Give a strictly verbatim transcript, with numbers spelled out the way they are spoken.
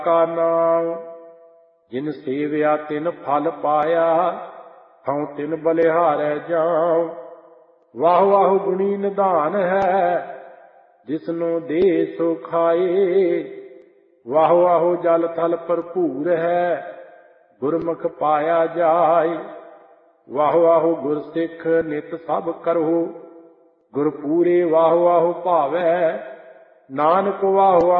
ਕਾ ਨਾਮ ਜਿਨ ਸੇਵਿਆ ਤਿਨ ਫਲ ਪਾਇਆ, ਹਉ ਤਿਨ ਬਲਿਹਾਰੈ ਜਾਉ। ਵਾਹ ਵਾਹ ਗੁਣੀ ਨਿਧਾਨ ਹੈ, ਜਿਸਨੂੰ ਦੇ ਸੋ ਖਾਏ। ਵਾਹ ਵਾਹ ਜਲ ਥਲ ਭਰਪੂਰ ਹੈ, ਗੁਰਮੁਖ ਪਾਇਆ ਜਾਏ। ਵਾਹ ਵਾਹ ਗੁਰ ਸਿੱਖ ਨਿਤ ਸਭ ਕਰਹੁ, ਗੁਰ ਪੂਰੇ ਵਾਹ ਵਾਹ ਭਾਵੈ। ਨਾਨਕ ਵਾਹ ਵਾਹ